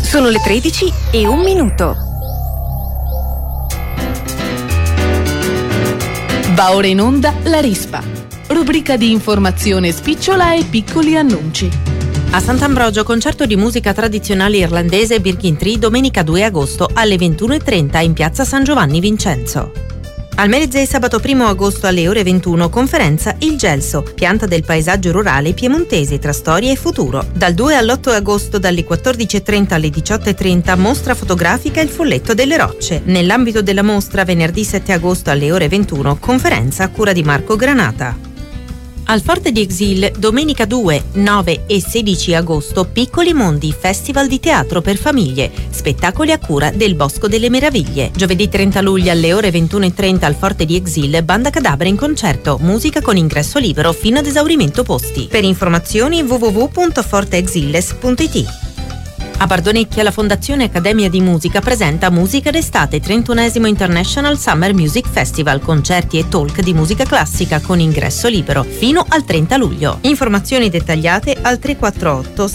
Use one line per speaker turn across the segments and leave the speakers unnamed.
Sono le 13:01.
Va ora in onda La Rispa, rubrica di informazione spicciola e piccoli annunci.
A Sant'Ambrogio, concerto di musica tradizionale irlandese Birkin Tree domenica 2 agosto alle 21:30 in piazza San Giovanni Vincenzo. Al Merizei sabato 1 agosto alle ore 21 conferenza Il Gelso, pianta del paesaggio rurale piemontese tra storia e futuro. Dal 2 all'8 agosto dalle 14:30 alle 18:30 mostra fotografica Il Folletto delle Rocce. Nell'ambito della mostra venerdì 7 agosto alle ore 21 conferenza a cura di Marco Granata. Al Forte di Exil, domenica 2, 9 e 16 agosto, Piccoli Mondi, festival di teatro per famiglie, spettacoli a cura del Bosco delle Meraviglie. Giovedì 30 luglio alle ore 21:30 al Forte di Exil, Banda Cadabra in concerto, musica con ingresso libero fino ad esaurimento posti. Per informazioni www.forteexiles.it. A Bardonecchia la Fondazione Accademia di Musica presenta Musica d'estate 31esimo International Summer Music Festival, concerti e talk di musica classica con ingresso libero fino al 30 luglio. Informazioni dettagliate al 348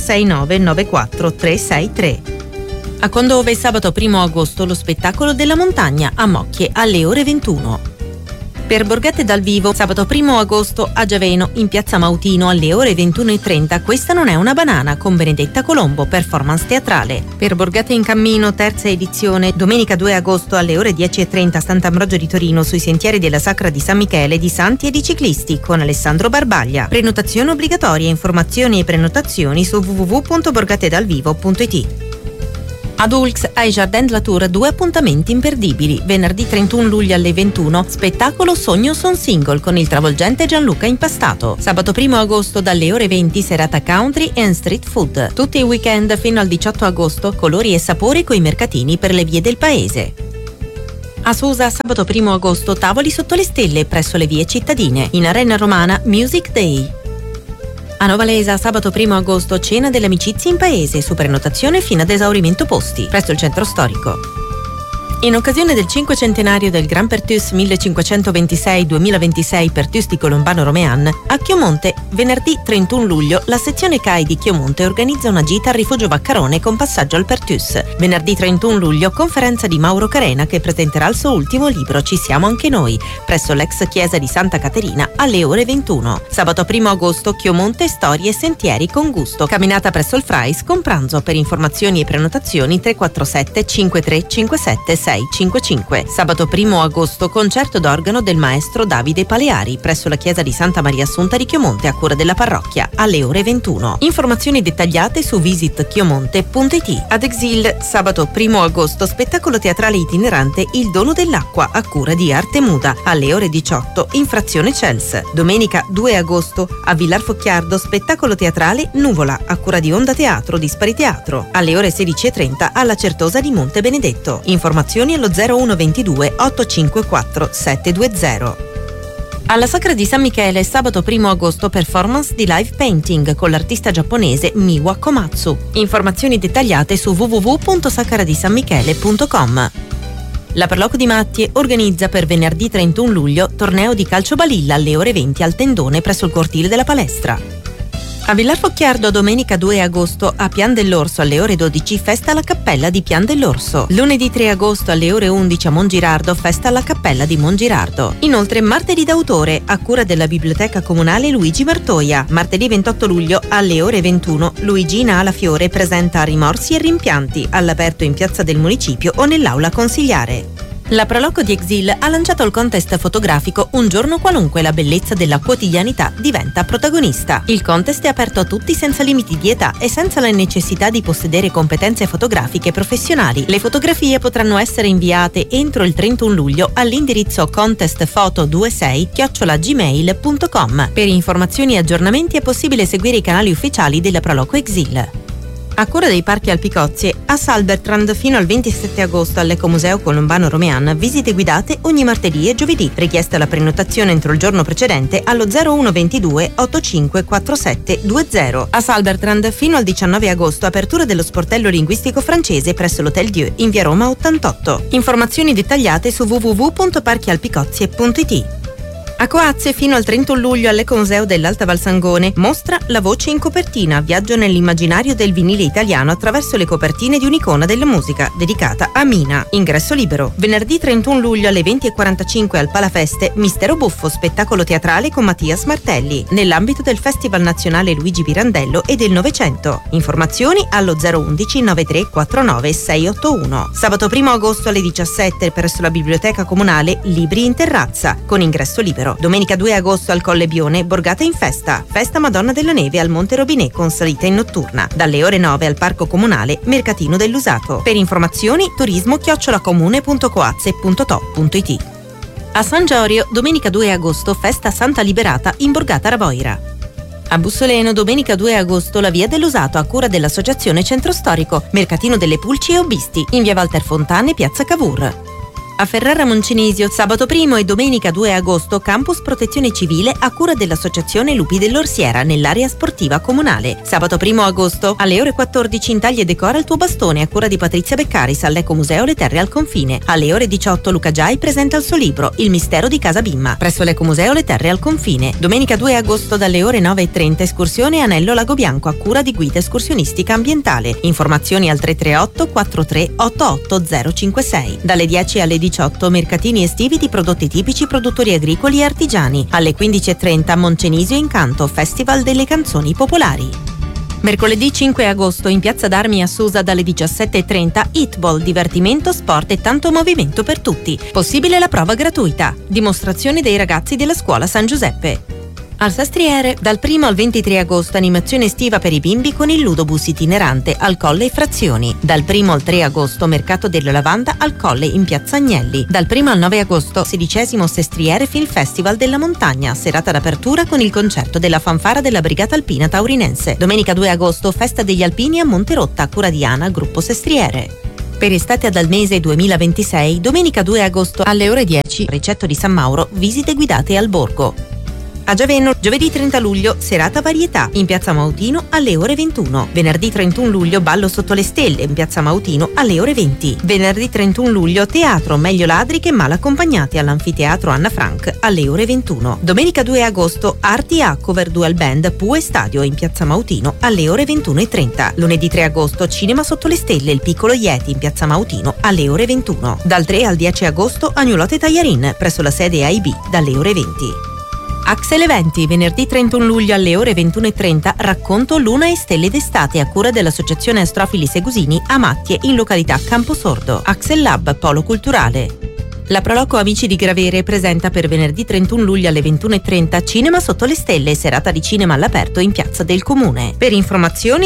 6994 363. A Condove sabato 1 agosto lo spettacolo della montagna a Mocchie alle ore 21. Per Borgate dal vivo, sabato 1 agosto a Giaveno, in piazza Mautino alle ore 21:30, Questa non è una banana con Benedetta Colombo, performance teatrale. Per Borgate in Cammino, terza edizione, domenica 2 agosto alle ore 10:30 a Sant'Ambrogio di Torino, sui sentieri della Sacra di San Michele, di Santi e di Ciclisti, con Alessandro Barbaglia. Prenotazione obbligatoria, informazioni e prenotazioni su www.borgatedalvivo.it. Ad Ulx, ai Jardin de la Tour, 2 appuntamenti imperdibili. Venerdì 31 luglio alle 21, spettacolo Sogno Son Single con il travolgente Gianluca Impastato. Sabato 1 agosto dalle ore 20, serata country and street food. Tutti i weekend fino al 18 agosto, colori e sapori coi mercatini per le vie del paese. A Susa, sabato 1 agosto, tavoli sotto le stelle presso le vie cittadine. In Arena Romana, Music Day. A Novalesa, sabato 1 agosto, cena delle amicizie in paese, su prenotazione fino ad esaurimento posti, presso il centro storico. In occasione del 500° del Gran Pertus 1526-2026 Pertus di Colombano Romean, a Chiomonte, venerdì 31 luglio, la sezione CAI di Chiomonte organizza una gita al rifugio Vaccarone con passaggio al Pertus. Venerdì 31 luglio, conferenza di Mauro Carena che presenterà il suo ultimo libro Ci siamo anche noi, presso l'ex chiesa di Santa Caterina alle ore 21. Sabato 1 agosto, Chiomonte, storie e sentieri con gusto. Camminata presso il Frais con pranzo. Per informazioni e prenotazioni 347 5357 655. Sabato 1 agosto, concerto d'organo del maestro Davide Paleari presso la chiesa di Santa Maria Assunta di Chiomonte a cura della parrocchia alle ore 21. Informazioni dettagliate su visitchiomonte.it. Ad Exil, sabato 1 agosto, spettacolo teatrale itinerante Il dono dell'acqua a cura di Arte Muda alle ore 18 in frazione Cels. Domenica 2 agosto a Villar Focchiardo, spettacolo teatrale Nuvola a cura di Onda Teatro Dispari Teatro alle ore 16:30 alla Certosa di Monte Benedetto. Informazioni allo 0122 854 720. Alla Sacra di San Michele, sabato 1 agosto, performance di live painting con l'artista giapponese Miwa Komatsu. Informazioni dettagliate su www.sacradisanmichele.com. La Perloco di Mattie organizza per venerdì 31 luglio torneo di calcio balilla alle ore 20 al Tendone presso il cortile della palestra. A Villar Focchiardo, domenica 2 agosto, a Pian dell'Orso alle ore 12, festa alla Cappella di Pian dell'Orso. Lunedì 3 agosto alle ore 11 a Mongirardo, festa alla Cappella di Mongirardo. Inoltre martedì d'autore, a cura della Biblioteca Comunale Luigi Martoia. Martedì 28 luglio alle ore 21, Luigina Alafiore presenta Rimorsi e rimpianti, all'aperto in piazza del Municipio o nell'aula consigliare. La Proloco di Exil ha lanciato il contest fotografico Un giorno qualunque, la bellezza della quotidianità diventa protagonista. Il contest è aperto a tutti senza limiti di età e senza la necessità di possedere competenze fotografiche professionali. Le fotografie potranno essere inviate entro il 31 luglio all'indirizzo contestfoto26@gmail.com. Per informazioni e aggiornamenti è possibile seguire i canali ufficiali della Proloco Exil. A cura dei Parchi Alpicozie, a Salbertrand fino al 27 agosto all'Ecomuseo Colombano Romean, visite guidate ogni martedì e giovedì. Richiesta la prenotazione entro il giorno precedente allo 0122 854720. A Salbertrand fino al 19 agosto, apertura dello sportello linguistico francese presso l'Hotel Dieu in via Roma 88. Informazioni dettagliate su www.parchialpicozie.it. A Coazze fino al 31 luglio all'Ecomuseo dell'Alta Valsangone mostra La voce in copertina, viaggio nell'immaginario del vinile italiano attraverso le copertine di un'icona della musica dedicata a Mina. Ingresso libero. Venerdì 31 luglio alle 20:45 al Palafeste, Mistero Buffo, spettacolo teatrale con Mattias Martelli, nell'ambito del Festival Nazionale Luigi Pirandello e del Novecento. Informazioni allo 011 9349 681. Sabato 1 agosto alle 17 presso la Biblioteca Comunale Libri in Terrazza, con ingresso libero. Domenica 2 agosto al Colle Bione, Borgata in Festa. Festa Madonna della Neve al Monte Robinet con salita in notturna. Dalle ore 9 al Parco Comunale, Mercatino dell'Usato. Per informazioni turismo@comune.coazze.to.it. A San Giorio, domenica 2 agosto, festa Santa Liberata in Borgata Ravoira. A Bussoleno, domenica 2 agosto, la Via dell'Usato a cura dell'Associazione Centro Storico, Mercatino delle Pulci e Obbisti, in via Walter Fontane, piazza Cavour. A Ferrara Moncenisio, sabato 1 e domenica 2 agosto, campus protezione civile a cura dell'Associazione Lupi dell'Orsiera nell'area sportiva comunale. Sabato 1 agosto, alle ore 14, intaglia e decora il tuo bastone a cura di Patrizia Beccaris all'Ecomuseo Le Terre al Confine. Alle ore 18, Luca Giai presenta il suo libro Il mistero di Casa Bimma presso l'Ecomuseo Le Terre al Confine. Domenica 2 agosto, dalle ore 9:30, escursione Anello Lago Bianco a cura di Guida Escursionistica Ambientale. Informazioni al 338 43 88 056. Dalle 10 alle 18, mercatini estivi di prodotti tipici, produttori agricoli e artigiani. Alle 15:30, Moncenisio Incanto, Festival delle canzoni popolari. Mercoledì 5 agosto in Piazza d'Armi a Susa dalle 17:30, Hitball, divertimento, sport e tanto movimento per tutti. Possibile la prova gratuita. Dimostrazione dei ragazzi della scuola San Giuseppe. Al Sastriere, dal 1 al 23 agosto, animazione estiva per i bimbi con il Ludobus itinerante al Colle Frazioni. Dal 1 al 3 agosto, mercato della lavanda al Colle in Piazza Agnelli. Dal 1 al 9 agosto, 16° Sestriere Film Festival della Montagna, serata d'apertura con il concerto della fanfara della Brigata Alpina Taurinense. Domenica 2 agosto, festa degli Alpini a Monterotta a cura di Ana, gruppo Sestriere. Per estate ad Almese 2026, domenica 2 agosto alle ore 10, Ricetto di San Mauro, visite guidate al borgo. A Giavenno, giovedì 30 luglio, serata varietà in Piazza Mautino alle ore 21. Venerdì 31 luglio, ballo sotto le stelle in Piazza Mautino alle ore 20. Venerdì 31 luglio, teatro Meglio ladri che mal accompagnati all'Anfiteatro Anna Frank alle ore 21. Domenica 2 agosto, Arti A cover dual band Pue Stadio in Piazza Mautino alle ore 21:30. Lunedì 3 agosto, Cinema sotto le stelle, il Piccolo Yeti in Piazza Mautino alle ore 21. Dal 3 al 10 agosto, Agnolotte Tagliarin presso la sede AIB dalle ore 20. Axel Eventi, venerdì 31 luglio alle ore 21:30, racconto Luna e stelle d'estate a cura dell'Associazione Astrofili Segusini a Mattie in località Camposordo. Axel Lab, polo culturale. La Proloco Amici di Gravere presenta per venerdì 31 luglio alle 21:30 Cinema sotto le stelle, serata di cinema all'aperto in Piazza del Comune. Per informazioni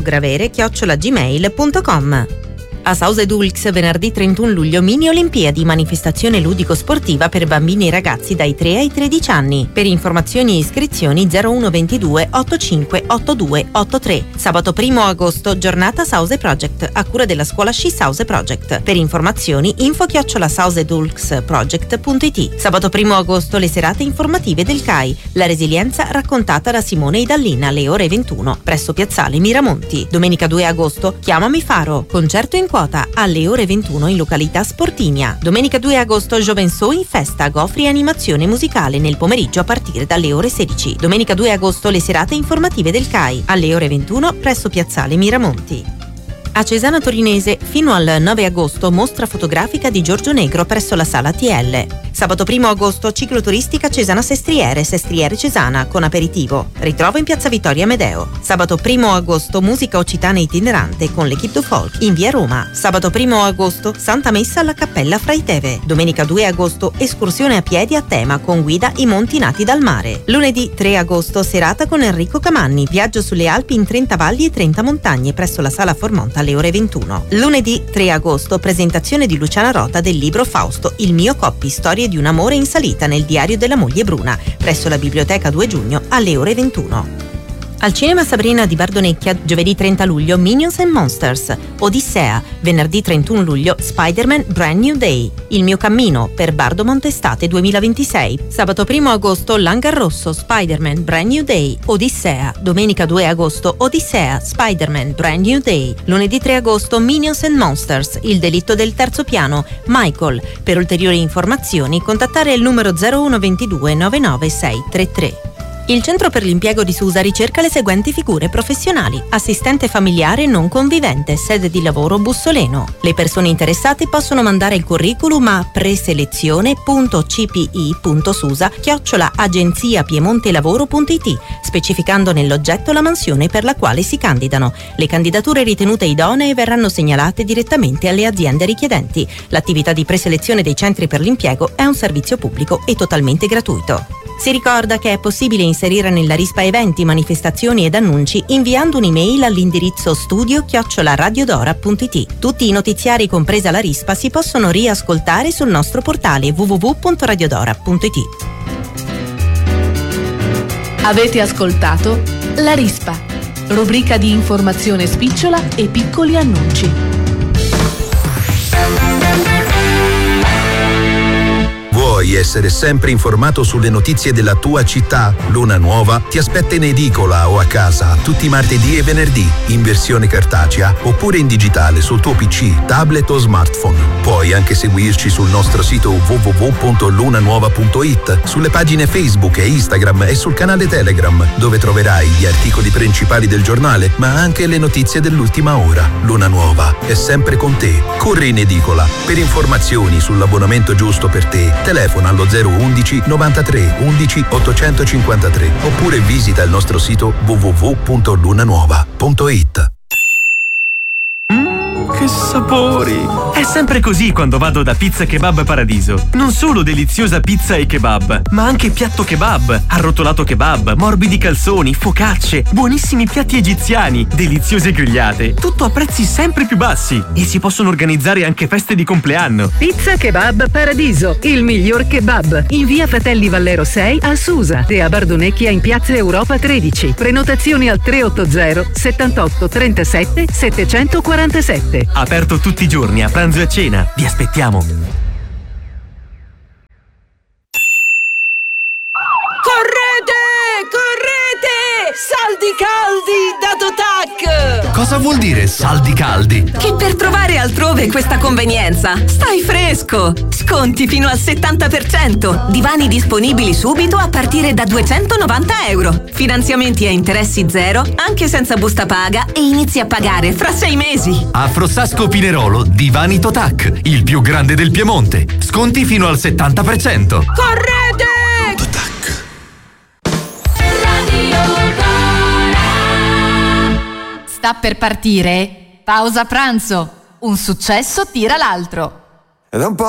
prolocogravere@gmail.com. A Sause Dulx, venerdì 31 luglio, mini Olimpiadi, manifestazione ludico-sportiva per bambini e ragazzi dai 3 ai 13 anni. Per informazioni e iscrizioni 0122 85 82 83. Sabato 1 agosto, giornata Sause Project, a cura della scuola Sci Sause Project. Per informazioni info@sausedulxproject.it. Sabato 1 agosto, le serate informative del CAI, la resilienza raccontata da Simone Idallina alle ore 21, presso Piazzale Miramonti. Domenica 2 agosto, Chiamami Faro, concerto in quota alle ore 21 in località Sportinia. Domenica 2 agosto, Jovenso in festa, Gofri e animazione musicale nel pomeriggio a partire dalle ore 16. Domenica 2 agosto, le serate informative del CAI alle ore 21 presso Piazzale Miramonti. A Cesana Torinese, fino al 9 agosto, mostra fotografica di Giorgio Negro presso la Sala TL. Sabato 1 agosto, cicloturistica Cesana Sestriere, Sestriere Cesana, con aperitivo. Ritrovo in Piazza Vittorio Amedeo. Sabato 1 agosto, musica occitana itinerante con l'Equipe du Folk in via Roma. Sabato 1 agosto, Santa Messa alla Cappella Fraiteve. Domenica 2 agosto, escursione a piedi a tema con guida I Monti Nati dal Mare. Lunedì 3 agosto, serata con Enrico Camanni, viaggio sulle Alpi in 30 valli e 30 montagne presso la Sala Formonta alle ore 21. Lunedì 3 agosto, presentazione di Luciana Rota del libro Fausto, il mio coppi, storie di un amore in salita nel diario della moglie Bruna, presso la Biblioteca 2 giugno alle ore 21. Al cinema Sabrina di Bardonecchia, giovedì 30 luglio, Minions and Monsters. Odissea, venerdì 31 luglio, Spider-Man Brand New Day. Il mio cammino, per Bardomont estate 2026. Sabato 1 agosto, Langarrosso, Spider-Man Brand New Day. Odissea, domenica 2 agosto, Odissea, Spider-Man Brand New Day. Lunedì 3 agosto, Minions and Monsters, il delitto del terzo piano, Michael. Per ulteriori informazioni contattare il numero 0122 99633. Il Centro per l'Impiego di Susa ricerca le seguenti figure professionali: assistente familiare non convivente, sede di lavoro Bussoleno. Le persone interessate possono mandare il curriculum a preselezione.cpi.susa@agenziapiemontelavoro.it, specificando nell'oggetto la mansione per la quale si candidano. Le candidature ritenute idonee verranno segnalate direttamente alle aziende richiedenti. L'attività di preselezione dei centri per l'impiego è un servizio pubblico e totalmente gratuito. Si ricorda che è possibile inserire nella rispa eventi, manifestazioni ed annunci inviando un'email all'indirizzo studio@radiodora.it. Tutti i notiziari, compresa la rispa, si possono riascoltare sul nostro portale www.radiodora.it.
Avete ascoltato La Rispa, rubrica di informazione spicciola e piccoli annunci.
Vuoi essere sempre informato sulle notizie della tua città? Luna Nuova ti aspetta in edicola o a casa tutti i martedì e venerdì, in versione cartacea oppure in digitale sul tuo PC, tablet o smartphone. Puoi anche seguirci sul nostro sito www.lunanuova.it, sulle pagine Facebook e Instagram e sul canale Telegram, dove troverai gli articoli principali del giornale, ma anche le notizie dell'ultima ora. Luna Nuova è sempre con te. Corri in edicola. Per informazioni sull'abbonamento giusto per te, telefona allo 011 93 11 853 oppure visita il nostro sito www.lunanuova.it.
Che sapori! È sempre così quando vado da Pizza Kebab Paradiso. Non solo deliziosa pizza e kebab, ma anche piatto kebab, arrotolato kebab, morbidi calzoni, focacce, buonissimi piatti egiziani, deliziose grigliate. Tutto a prezzi sempre più bassi. E si possono organizzare anche feste di compleanno.
Pizza Kebab Paradiso, il miglior kebab. In via Fratelli Vallero 6 a Susa e a Bardonecchia in piazza Europa 13. Prenotazioni al 380 78 37 747.
Aperto tutti i giorni a pranzo e a cena. Vi aspettiamo.
Correte! Saldi caldi da Totac!
Cosa vuol dire saldi caldi?
Che per trovare altrove questa convenienza stai fresco! Sconti fino al 70%. Divani disponibili subito a partire da €290. Finanziamenti a interessi zero, anche senza busta paga, e inizi a pagare fra 6 mesi.
A Frossasco Pinerolo, Divani Totac, il più grande del Piemonte. Sconti fino al 70%.
Correte!
Totac.
Sta per partire? Pausa pranzo. Un successo tira l'altro.
Ed è un po'